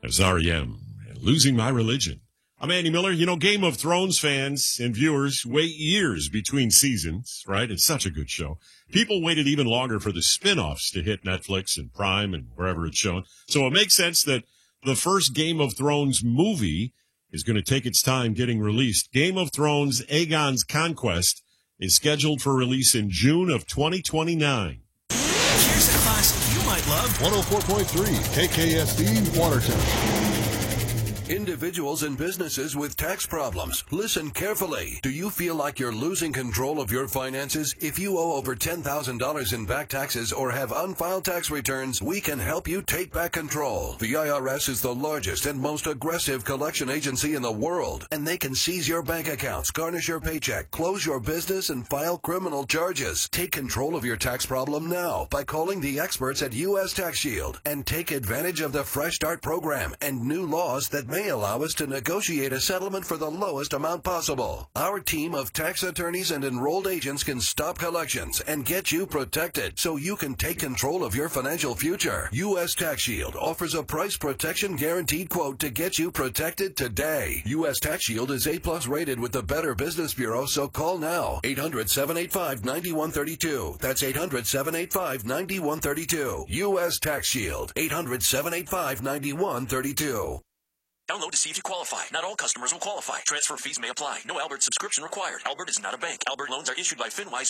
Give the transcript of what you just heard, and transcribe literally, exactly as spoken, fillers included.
As R E M, and Losing My Religion. I'm Andy Miller. You know, Game of Thrones fans and viewers wait years between seasons, right? It's such a good show. People waited even longer for the spin-offs to hit Netflix and Prime and wherever it's shown. So it makes sense that the first Game of Thrones movie is going to take its time getting released. Game of Thrones Aegon's Conquest is scheduled for release in June of twenty twenty-nine. Here's a classic you might love. one oh four point three K K S D Watertown. Individuals and businesses with tax problems, listen carefully. Do you feel like you're losing control of your finances? If you owe over ten thousand dollars in back taxes or have unfiled tax returns, we can help you take back control. The I R S is the largest and most aggressive collection agency in the world, and they can seize your bank accounts, garnish your paycheck, close your business, and file criminal charges. Take control of your tax problem now by calling the experts at U S Tax Shield and take advantage of the Fresh Start program and new laws that may allow us to negotiate a settlement for the lowest amount possible. Our team of tax attorneys and enrolled agents can stop collections and get you protected so you can take control of your financial future. U S Tax Shield offers a price protection guaranteed quote to get you protected today. U S Tax Shield is A plus rated with the Better Business Bureau, so call now. eight hundred, seven eight five, nine one three two. That's eight hundred, seven eight five, nine one three two. U S Tax Shield. eight hundred, seven eight five, nine one three two. Download to see if you qualify. Not all customers will qualify. Transfer fees may apply. No Albert subscription required. Albert is not a bank. Albert loans are issued by FinWise.